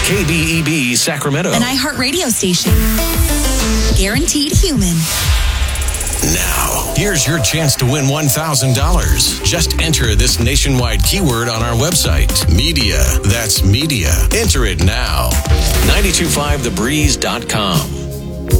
KBEB Sacramento. An iHeartRadio station. Guaranteed human. Now, here's your chance to win $1,000. Just enter this nationwide keyword on our website. Media. That's media. Enter it now. 925thebreeze.com.